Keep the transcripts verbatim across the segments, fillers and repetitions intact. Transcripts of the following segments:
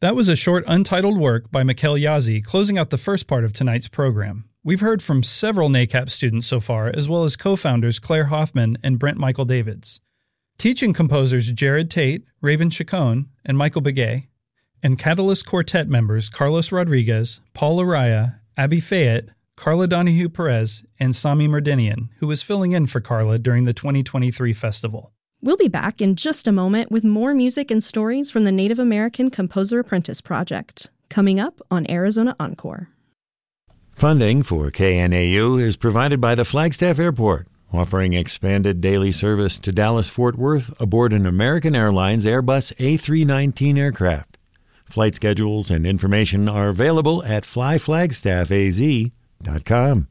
That was a short untitled work by Mikkel Yazzie closing out the first part of tonight's program. We've heard from several NACAP students so far, as well as co-founders Claire Hoffman and Brent Michael Davids. Teaching composers Jared Tate, Raven Chacon, and Michael Begay, and Catalyst Quartet members Carlos Rodriguez, Paul Araya, Abby Fayette, Carla Donahue Perez, and Sami Merdinian, who was filling in for Carla during the twenty twenty-three festival. We'll be back in just a moment with more music and stories from the Native American Composer Apprentice Project, coming up on Arizona Encore. Funding for K N A U is provided by the Flagstaff Airport, offering expanded daily service to Dallas-Fort Worth aboard an American Airlines Airbus A three nineteen aircraft. Flight schedules and information are available at fly flagstaff a z dot com.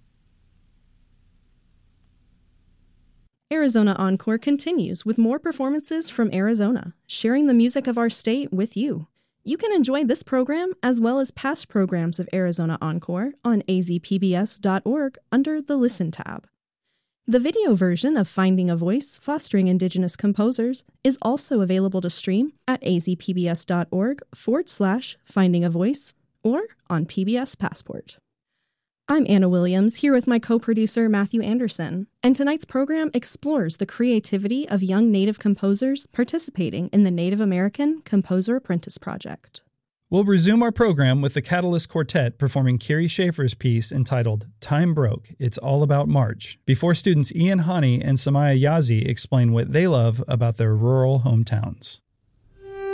Arizona Encore continues with more performances from Arizona, sharing the music of our state with you. You can enjoy this program as well as past programs of Arizona Encore on a z p b s dot org under the Listen tab. The video version of Finding a Voice, Fostering Indigenous Composers is also available to stream at azpbs.org forward slash finding a voice or on P B S Passport. I'm Anna Williams, here with my co-producer Matthew Anderson, and tonight's program explores the creativity of young Native composers participating in the Native American Composer Apprentice Project. We'll resume our program with the Catalyst Quartet performing Kiri Schaefer's piece entitled Time Broke, It's All About March, before students Ian Hani and Samaya Yazzie explain what they love about their rural hometowns.